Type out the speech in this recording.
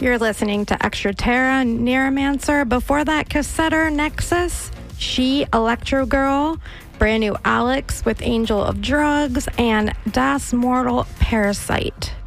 You're listening to Extra Terra, Neuromancer. Before that, Cassetter, Nexus, She, Electro Girl, brand new Alex with Angel of Drugs, and Das Mortal, Parasite.